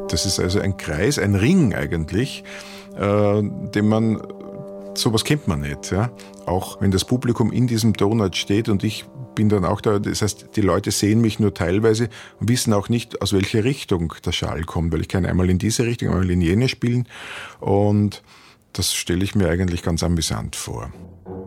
Das ist also ein Kreis, ein Ring eigentlich, sowas kennt man nicht. Ja? Auch wenn das Publikum in diesem Donut steht und ich bin dann auch da, das heißt, die Leute sehen mich nur teilweise und wissen auch nicht, aus welcher Richtung der Schall kommt, weil ich kann einmal in diese Richtung, einmal in jene spielen und das stelle ich mir eigentlich ganz amüsant vor.